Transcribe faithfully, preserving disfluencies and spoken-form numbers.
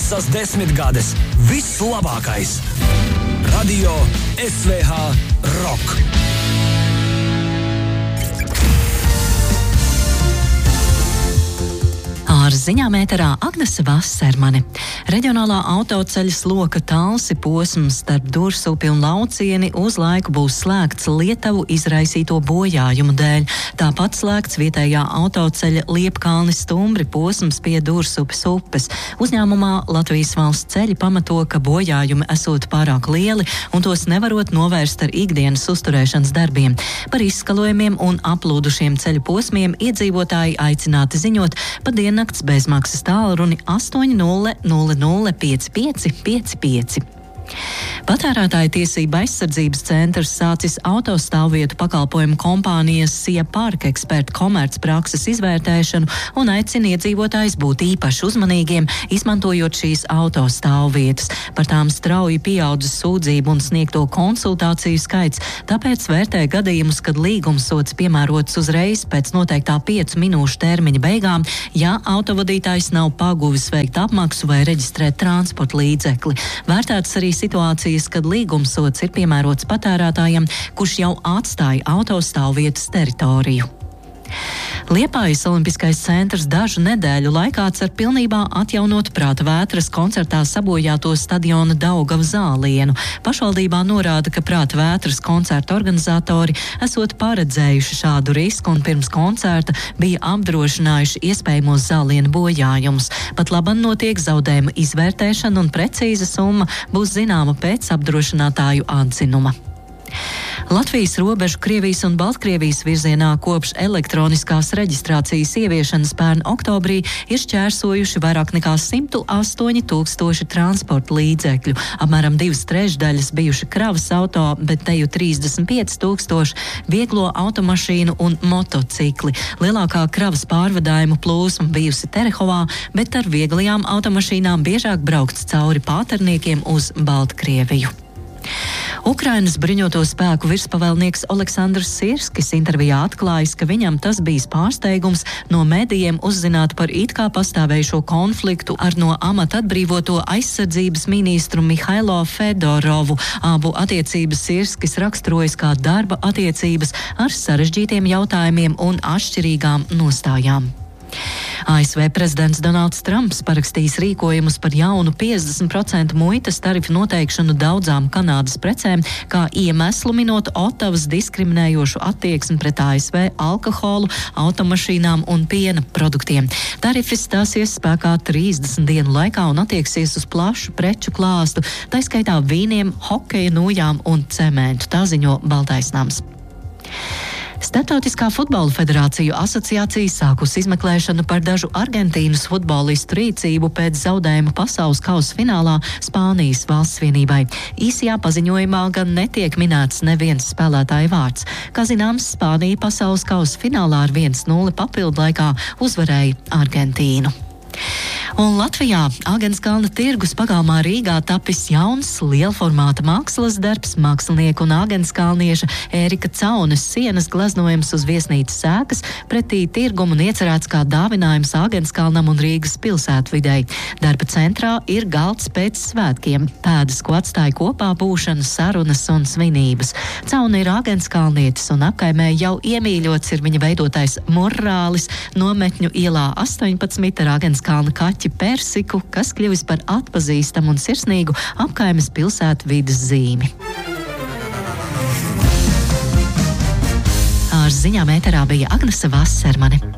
Piecas desmitgades. Viss labākais. Radio S V H Rock. Ar ziņām ēterā Agnese Vasermane. Reģionālā autoceļa Sloka Talsi posms starp Dursupi un Laucieni uz laiku būs slēgts Lietuvu izraisīto bojājumu dēļ. Tāpat slēgts vietējā autoceļa Liepkalni Stumbri posms pie Dursupes upes. Uzņēmumā Latvijas valsts ceļi pamato, ka bojājumi esot pārāk lieli un tos nevarot novērst ar ikdienas uzturēšanas darbiem. Par izskalojumiem un aplūdušiem ceļu posmiem iedzīvotāji aicināti ziņot pa diennakts bezmaksas tālruni astoņi nulle nulle nulle pieci pieci pieci pieci. Patērētāju tiesība aizsardzības centrs sācis autostāvvietu pakalpojumu kompānijas Sia Park ekspertu komercprakses izvērtēšanu un aicina iedzīvotājus būt īpaši uzmanīgiem, izmantojot šīs autostāvvietas. Par tām strauji pieaudzis sūdzību un sniegto konsultāciju skaits, tāpēc vērtē gadījumus, kad līgumsots piemērots uzreiz pēc noteiktā piecu minūšu termiņa beigām, ja autovadītājs nav paguvis veikt apmaksu vai reģistrēt transporta līdzekli. Vērtētas arī situācijas, kad līgumsots ir piemērots patērētājam, kurš jau atstāja autostāvvietas teritoriju. Liepājas Olimpiskais centrs dažu nedēļu laikā cer pilnībā atjaunot Prāta vētras koncertā sabojāto stadiona Daugava zālienu. Pašvaldībā norāda, ka Prāta vētras koncerta organizatori esot paredzējuši šādu risku un pirms koncerta bija apdrošinājuši iespējamos zālienu bojājumus. Pat labam notiek zaudējuma izvērtēšana un precīza summa būs zināma pēc apdrošinātāju atzinuma. Latvijas robežu Krievijas un Baltkrievijas virzienā kopš elektroniskās reģistrācijas ieviešanas pērn oktobrī ir šķērsojuši vairāk nekā simt astoņi tūkstoši transporta līdzekļu. Apmēram divas trešdaļas bijuši kravas auto, bet te jau trīsdesmit pieci tūkstoši vieglo automašīnu un motocikli. Lielākā kravas pārvadājumu plūsma bijusi Terehovā, bet ar vieglajām automašīnām biežāk braukts cauri Pāterniekiem uz Baltkrieviju. Ukrainas bruņoto spēku virspavēlnieks Oleksandrs Sirskis intervijā atklājis, ka viņam tas bijis pārsteigums no medijiem uzzināt par it kā pastāvējušo konfliktu ar no amata atbrīvoto aizsardzības ministru Mihailo Fedorovu. Abu attiecības Sirskis raksturojas kā darba attiecības ar sarežģītiem jautājumiem un atšķirīgām nostājām. A S V prezidents Donalds Trumps parakstījis rīkojumus par jaunu piecdesmit procentu muitas tarifu noteikšanu daudzām Kanādas precēm, kā iemeslu minot Otavas diskriminējošu attieksmi pret A S V alkoholu, automašīnām un piena produktiem. Tarifis stāsies spēkā trīsdesmit dienu laikā un attieksies uz plašu preču klāstu, tā skaitā vīniem, hokeja nūjām un cementu, tā ziņo Baltais nams. Starptautiskā futbola federāciju asociācija sākusi izmeklēšanu par dažu Argentīnas futbolistu rīcību pēc zaudējuma pasaules kausa finālā Spānijas valsts vienībai. Īsajā paziņojumā gan netiek minēts neviens spēlētāja vārds. Kā zināms, Spānija pasaules kausa finālā ar viens nulle papildu laikā uzvarēja Argentīnu. Un Latvijā Āgenskalna tirgus pagalmā Rīgā tapis jauns lielformāta mākslas darbs mākslinieku un āgenskalnieša Ērika Caunes sienas glaznojums uz viesnīcas sēkas pretī tirgumu un iecerēts kā dāvinājums Āgenskalnam un Rīgas pilsētvidei. Darba centrā ir galds pēc svētkiem, pēdas, ko atstāja kopā būšanas, sarunas un svinības. Cauna ir āgenskalnietis un apkaimē jau iemīļots ir viņa veidotais murrālis Nometņu ielā astoņpadsmit ar Āgenskalna kaķi Persiku, kas kļuvis par atpazīstamu un sirsnīgu apkaimes pilsētvides zīmi. Ar ziņām ēterā bija Agnese Vasermane.